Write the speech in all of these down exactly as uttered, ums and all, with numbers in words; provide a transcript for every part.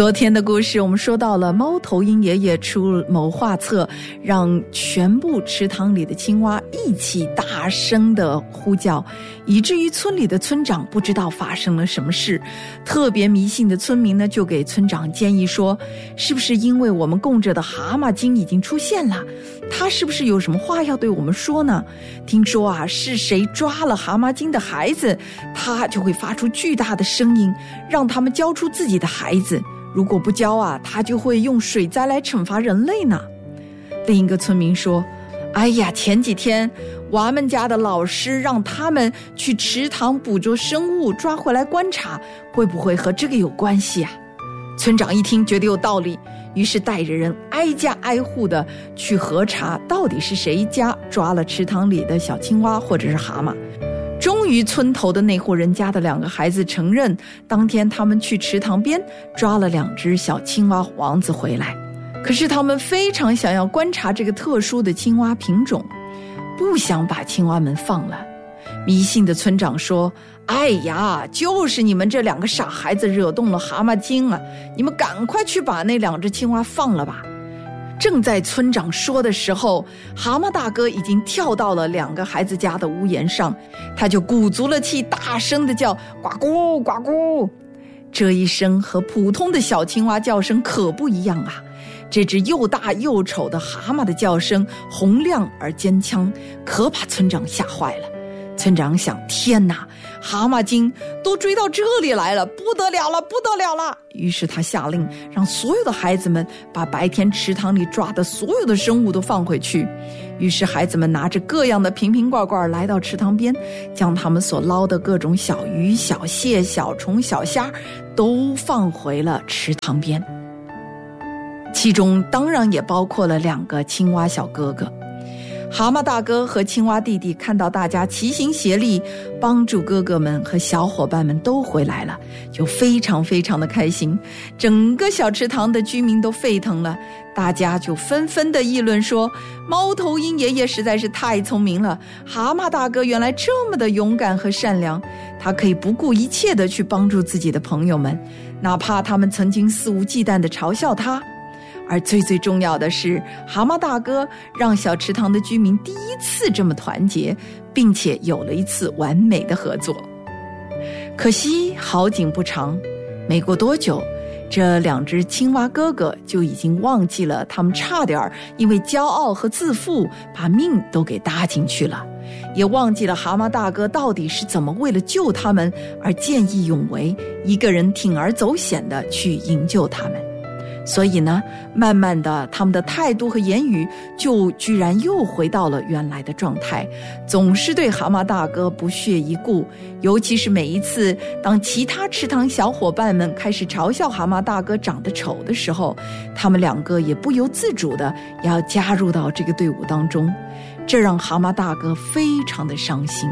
昨天的故事我们说到了猫头鹰爷爷出谋划策，让全部池塘里的青蛙一起大声的呼叫，以至于村里的村长不知道发生了什么事。特别迷信的村民呢，就给村长建议说，是不是因为我们供着的蛤蟆精已经出现了，他是不是有什么话要对我们说呢？听说啊，是谁抓了蛤蟆精的孩子，他就会发出巨大的声音，让他们交出自己的孩子，如果不交啊，他就会用水灾来惩罚人类呢。另一个村民说，哎呀，前几天我们家的老师让他们去池塘捕捉生物，抓回来观察，会不会和这个有关系啊？村长一听觉得有道理，于是带着人挨家挨户的去核查，到底是谁家抓了池塘里的小青蛙或者是蛤蟆。终于村头的那户人家的两个孩子承认，当天他们去池塘边抓了两只小青蛙王子回来，可是他们非常想要观察这个特殊的青蛙品种，不想把青蛙们放了。迷信的村长说，哎呀，就是你们这两个傻孩子惹动了蛤蟆精啊，你们赶快去把那两只青蛙放了吧。正在村长说的时候，蛤蟆大哥已经跳到了两个孩子家的屋檐上，他就鼓足了气，大声地叫，呱咕呱咕。这一声和普通的小青蛙叫声可不一样啊，这只又大又丑的蛤蟆的叫声洪亮而尖枪，可把村长吓坏了。村长想，天哪，蛤蟆精都追到这里来了，不得了了，不得了了。于是他下令让所有的孩子们把白天池塘里抓的所有的生物都放回去。于是孩子们拿着各样的瓶瓶罐罐来到池塘边，将他们所捞的各种小鱼、小蟹、小虫、小虾都放回了池塘边，其中当然也包括了两个青蛙小哥哥。蛤蟆大哥和青蛙弟弟看到大家齐心协力帮助哥哥们和小伙伴们都回来了，就非常非常的开心。整个小池塘的居民都沸腾了，大家就纷纷的议论说，猫头鹰爷爷实在是太聪明了，蛤蟆大哥原来这么的勇敢和善良，他可以不顾一切的去帮助自己的朋友们，哪怕他们曾经肆无忌惮的嘲笑他。而最最重要的是，蛤蟆大哥让小池塘的居民第一次这么团结，并且有了一次完美的合作。可惜好景不长，没过多久，这两只青蛙哥哥就已经忘记了他们差点因为骄傲和自负把命都给搭进去了，也忘记了蛤蟆大哥到底是怎么为了救他们而见义勇为，一个人铤而走险的去营救他们。所以呢，慢慢的他们的态度和言语就居然又回到了原来的状态，总是对蛤蟆大哥不屑一顾。尤其是每一次当其他池塘小伙伴们开始嘲笑蛤蟆大哥长得丑的时候，他们两个也不由自主的要加入到这个队伍当中，这让蛤蟆大哥非常的伤心。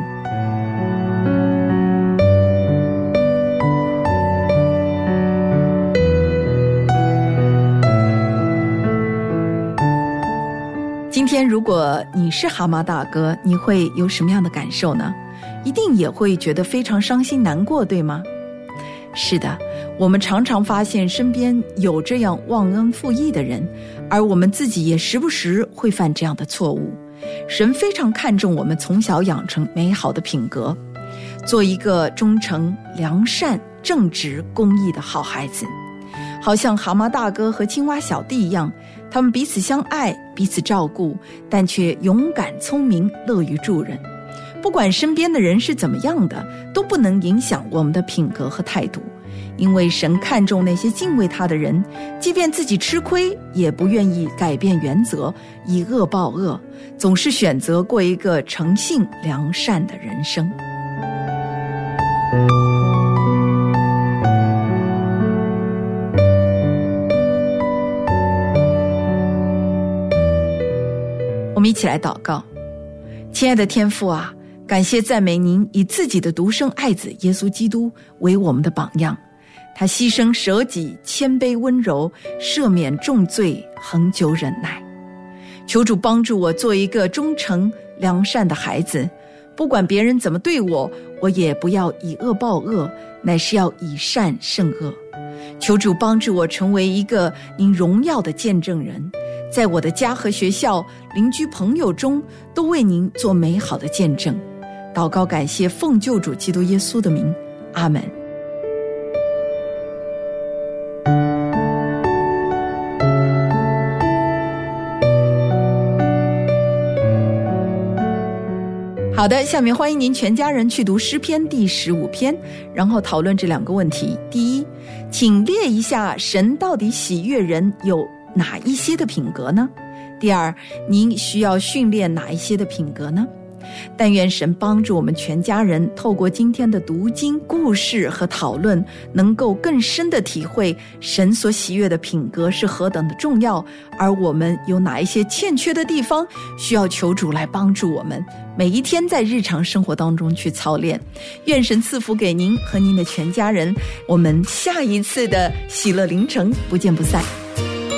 今天如果你是蛤蟆大哥，你会有什么样的感受呢？一定也会觉得非常伤心难过，对吗？是的，我们常常发现身边有这样忘恩负义的人，而我们自己也时不时会犯这样的错误。神非常看重我们从小养成美好的品格，做一个忠诚、良善、正直、公义的好孩子。好像蛤蟆大哥和青蛙小弟一样，他们彼此相爱，彼此照顾，但却勇敢、聪明，乐于助人。不管身边的人是怎么样的，都不能影响我们的品格和态度。因为神看重那些敬畏他的人，即便自己吃亏，也不愿意改变原则，以恶报恶，总是选择过一个诚信、良善的人生。我们一起来祷告。亲爱的天父啊，感谢赞美您以自己的独生爱子耶稣基督为我们的榜样，他牺牲舍己，谦卑温柔，赦免重罪，恒久忍耐。求主帮助我做一个忠诚良善的孩子，不管别人怎么对我，我也不要以恶报恶，乃是要以善胜恶。 求主帮助我成为一个您荣耀的见证人，在我的家和学校、邻居朋友中都为您做美好的见证。祷告感谢，奉救主基督耶稣的名，阿们。好的，下面欢迎您全家人去读诗篇第十五篇，然后讨论这两个问题。第一，请列一下神到底喜悦人有哪一些的品格呢？第二，您需要训练哪一些的品格呢？但愿神帮助我们全家人透过今天的读经故事和讨论，能够更深的体会神所喜悦的品格是何等的重要，而我们有哪一些欠缺的地方需要求主来帮助我们，每一天在日常生活当中去操练。愿神赐福给您和您的全家人，我们下一次的喜乐凌晨不见不散。